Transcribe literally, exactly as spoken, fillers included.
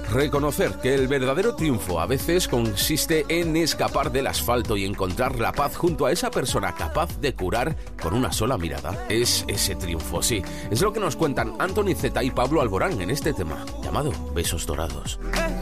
Reconocer que el verdadero triunfo a veces consiste en escapar del asfalto y encontrar la paz junto a esa persona capaz de curar con una sola mirada. Es ese triunfo, sí. Es lo que nos cuentan Anthony Zeta y Pablo Alborán en este tema, llamado Besos Dorados.